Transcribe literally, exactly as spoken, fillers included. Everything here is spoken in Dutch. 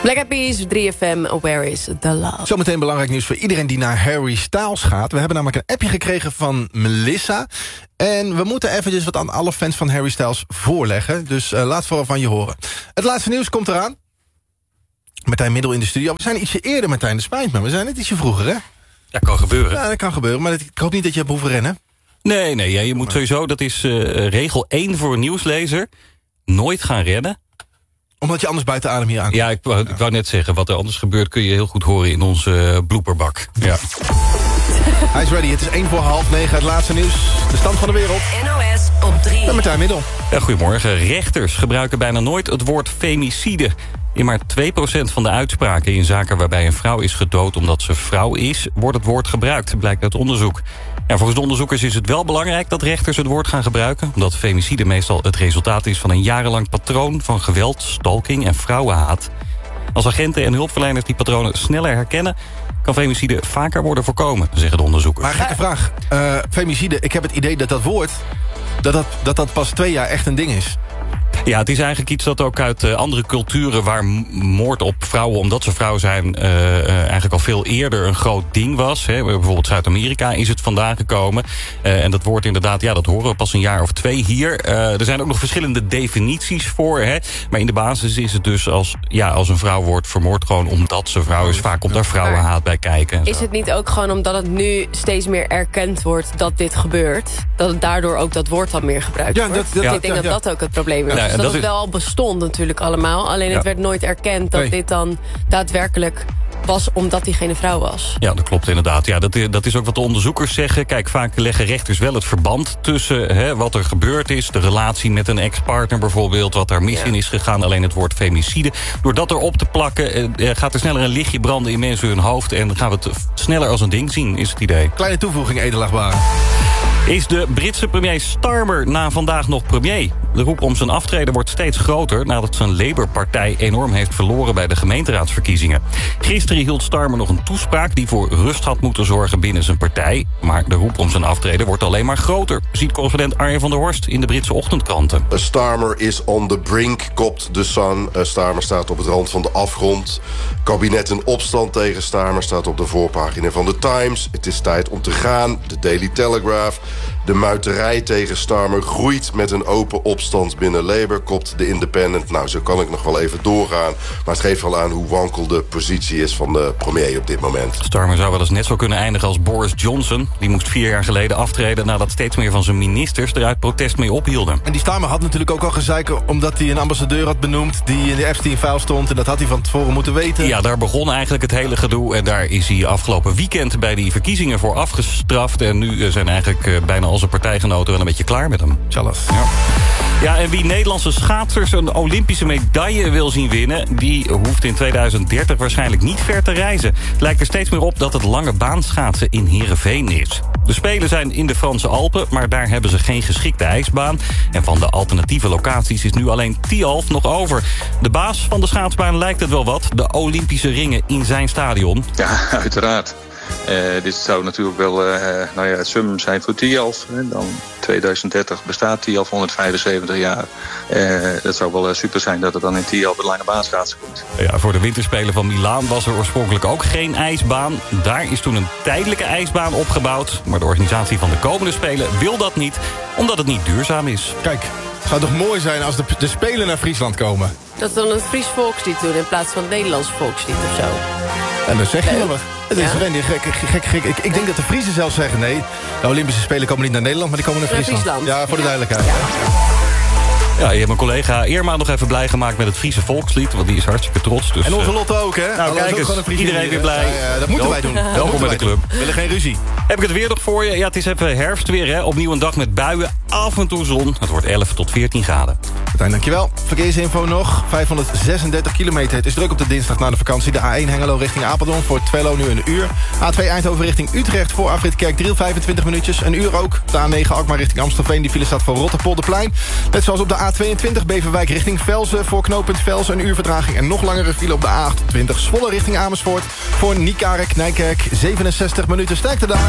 Black Eyed Peas, drie F M, Where is the Love? Zometeen belangrijk nieuws voor iedereen die naar Harry Styles gaat. We hebben namelijk een appje gekregen van Melissa. En we moeten eventjes wat aan alle fans van Harry Styles voorleggen. Dus uh, laat vooral van je horen. Het laatste nieuws komt eraan. Martijn Middel in de studio. We zijn ietsje eerder, Martijn, de spijt me. We zijn net ietsje vroeger, hè? Ja, kan gebeuren. Ja, dat kan gebeuren. Maar ik hoop niet dat je hebt hoeven rennen. Nee, nee, ja, je moet sowieso, dat is uh, regel één voor een nieuwslezer. Nooit gaan rennen. Omdat je anders buiten adem hier aankomt. Ja, ik wou, ik wou net zeggen, wat er anders gebeurt kun je heel goed horen in onze uh, blooperbak. Ja. Hij is ready, het is één voor half negen, het laatste nieuws. De stand van de wereld. N O S op drie. Met Martijn Middel. Ja, goedemorgen. Rechters gebruiken bijna nooit het woord femicide. In maar twee procent van de uitspraken in zaken waarbij een vrouw is gedood omdat ze vrouw is, wordt het woord gebruikt, blijkt uit onderzoek. En volgens de onderzoekers is het wel belangrijk dat rechters het woord gaan gebruiken, omdat femicide meestal het resultaat is van een jarenlang patroon van geweld, stalking en vrouwenhaat. Als agenten en hulpverleners die patronen sneller herkennen, kan femicide vaker worden voorkomen, zeggen de onderzoekers. Maar gekke vraag. Uh, femicide, ik heb het idee dat dat woord, dat dat, dat dat pas twee jaar echt een ding is. Ja, het is eigenlijk iets dat ook uit uh, andere culturen, waar moord op vrouwen omdat ze vrouw zijn, uh, uh, eigenlijk al veel eerder een groot ding was. Hè. Bijvoorbeeld Zuid-Amerika is het vandaan gekomen. Uh, en dat woord inderdaad, ja, dat horen we pas een jaar of twee hier. Uh, er zijn ook nog verschillende definities voor. Hè. Maar in de basis is het dus als, ja, als een vrouw wordt vermoord gewoon omdat ze vrouw is. Vaak komt daar vrouwenhaat bij kijken. Is het niet ook gewoon omdat het nu steeds meer erkend wordt dat dit gebeurt? Dat het daardoor ook dat woord dan meer gebruikt ja, wordt? Dat, dat, ja. ja, Ik denk ja, dat ja. dat ook het probleem is. Ja, dus dat dat het is... wel al bestond natuurlijk allemaal. Alleen het ja. werd nooit erkend dat nee. dit dan daadwerkelijk was omdat diegene vrouw was. Ja, dat klopt inderdaad. Ja, dat, is, dat is ook wat de onderzoekers zeggen. Kijk, vaak leggen rechters wel het verband tussen hè, wat er gebeurd is, de relatie met een ex-partner bijvoorbeeld, wat daar mis ja. in is gegaan, alleen het woord femicide. Door dat erop te plakken eh, gaat er sneller een lichtje branden in mensen hun hoofd en dan gaan we het sneller als een ding zien, is het idee. Kleine toevoeging, edelachtbare. Is de Britse premier Starmer na vandaag nog premier? De roep om zijn aftreden wordt steeds groter nadat zijn Labour-partij enorm heeft verloren bij de gemeenteraadsverkiezingen. Gisteren hield Starmer nog een toespraak die voor rust had moeten zorgen binnen zijn partij. Maar de roep om zijn aftreden wordt alleen maar groter, ziet correspondent Arjen van der Horst in de Britse ochtendkranten. Starmer is on the brink, kopt The Sun. Uh, Starmer staat op het rand van de afgrond. Kabinet in opstand tegen Starmer staat op de voorpagina van The Times. Het is tijd om te gaan, de Daily Telegraph. De muiterij tegen Starmer groeit met een open opstand binnen Labour, kopt de Independent. Nou, zo kan ik nog wel even doorgaan. Maar het geeft wel aan hoe wankel de positie is van de premier op dit moment. Starmer zou wel eens net zo kunnen eindigen als Boris Johnson. Die moest vier jaar geleden aftreden nadat steeds meer van zijn ministers er uit protest mee ophielden. En die Starmer had natuurlijk ook al gezeiken omdat hij een ambassadeur had benoemd die in de Epstein-file stond. En dat had hij van tevoren moeten weten. Ja, daar begon eigenlijk het hele gedoe. En daar is hij afgelopen weekend bij die verkiezingen voor afgestraft. En nu zijn eigenlijk bijna al zijn partijgenoten wel een beetje klaar met hem. Tjallas. Ja. Ja, en wie Nederlandse schaatsers een Olympische medaille wil zien winnen, die hoeft in tweeduizend dertig waarschijnlijk niet ver te reizen. Het lijkt er steeds meer op dat het lange baanschaatsen in Heerenveen is. De Spelen zijn in de Franse Alpen, maar daar hebben ze geen geschikte ijsbaan. En van de alternatieve locaties is nu alleen Tialf nog over. De baas van de schaatsbaan lijkt het wel wat, de Olympische ringen in zijn stadion. Ja, uiteraard. Uh, dit zou natuurlijk wel uh, nou ja, het summum zijn voor Tialf. Dan tweeduizend dertig bestaat Tialf honderdvijfenzeventig jaar. Uh, dat zou wel uh, super zijn dat er dan in Tialf de lange baanschaatsen komt. Ja, voor de winterspelen van Milaan was er oorspronkelijk ook geen ijsbaan. Daar is toen een tijdelijke ijsbaan opgebouwd. Maar de organisatie van de komende Spelen wil dat niet, omdat het niet duurzaam is. Kijk, het zou toch mooi zijn als de, de Spelen naar Friesland komen? Dat we dan een Fries volkslied doen in plaats van het Nederlands volkslied of zo. En dan zeg je wel wat. Het is Ja. Randy, gek, gek, gek, gek. Ik, ik denk dat de Friesen zelf zeggen, nee, de Olympische Spelen komen niet naar Nederland, maar die komen naar Naar Friesland. Friesland. Ja, voor de Ja. duidelijkheid. Ja, je hebt mijn collega Irma nog even blij gemaakt met het Friese volkslied, want die is hartstikke trots. Dus, En onze uh, Lotte ook, hè? Nou, Alles kijk ook eens, gewoon een Friese iedereen lied, weer hè? blij. Ja, ja, dat moeten wij doen. Dat Welkom moeten bij de wij club. doen. We willen geen ruzie. Heb ik het weer nog voor je? Ja, het is even herfstweer, hè? Opnieuw een dag met buien, af en toe zon. Het wordt elf tot veertien graden. Martijn, dankjewel. Verkeersinfo nog. vijfhonderdzesendertig kilometer. Het is druk op de dinsdag na de vakantie. De A één Hengelo richting Apeldoorn voor Twello nu een uur. A twee Eindhoven richting Utrecht voor afrit Kerkdriel vijfentwintig minuutjes. Een uur ook. De A negen Alkmaar richting Amstelveen. Die file staat voor Rotterpolderplein. Net zoals op de A tweeëntwintig Beverwijk richting Velzen voor knooppunt Velzen. Een uur vertraging en nog langere file op de A achtentwintig Zwolle richting Amersfoort. Voor Niekarek, Nijkerk zevenenzestig minuten. Sterkte daar.